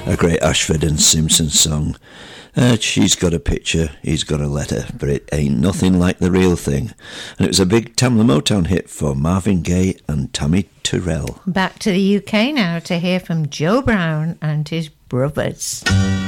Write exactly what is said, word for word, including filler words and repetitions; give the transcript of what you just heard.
a great Ashford and Simpson song. Uh, she's got a picture, he's got a letter, but it ain't nothing like the real thing. And it was a big Tamla Motown hit for Marvin Gaye and Tammy Terrell. Back to the U K now to hear from Joe Brown and his brothers.